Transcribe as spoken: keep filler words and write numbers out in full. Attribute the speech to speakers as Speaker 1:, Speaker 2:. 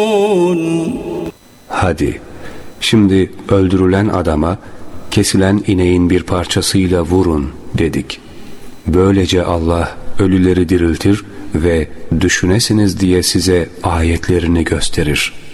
Speaker 1: Hadi, şimdi öldürülen adama kesilen ineğin bir parçasıyla vurun dedik. Böylece Allah ölüleri diriltir ve düşünesiniz diye size ayetlerini gösterir.